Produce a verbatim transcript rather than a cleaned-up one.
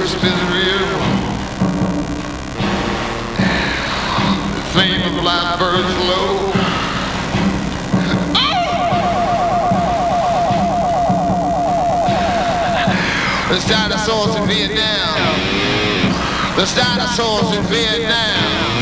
crisp is real. The flame of life burns low. There's dinosaurs in Vietnam. There's dinosaurs in Vietnam.